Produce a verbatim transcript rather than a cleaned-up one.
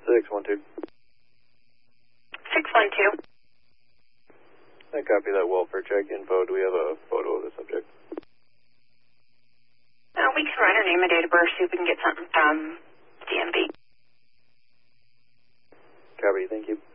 six one two. six one two. I copy that welfare check info. Do we have a photo of the subject? Uh, we can run her name and date of birth, see if we can get something from D M V. Copy, thank you.